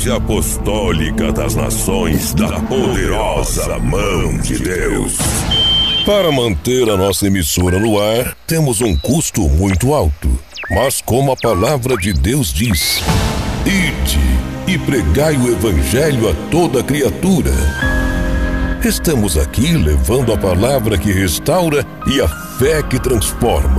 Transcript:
Conferência Apostólica das Nações da Poderosa Mão de Deus. Para manter a nossa emissora no ar, temos um custo muito alto. Mas como a palavra de Deus diz: ide e pregai o Evangelho a toda criatura. Estamos aqui levando a palavra que restaura e a fé que transforma.